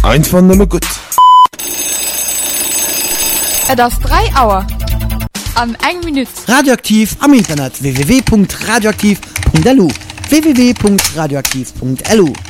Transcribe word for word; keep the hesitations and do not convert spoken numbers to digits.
Einfach nur gut. Das drei Auer. An eng Minute. Radioaktiv am Internet w w w punkt radioaktiv punkt l u w w w punkt radioaktiv punkt l u